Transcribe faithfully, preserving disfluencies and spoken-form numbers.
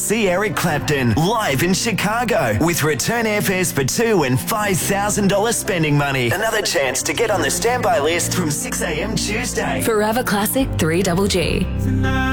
see Eric Clapton live in Chicago with return airfares for two and five thousand dollars spending money. Another chance to get on the standby list from six a.m. Tuesday. Forever Classic three G G.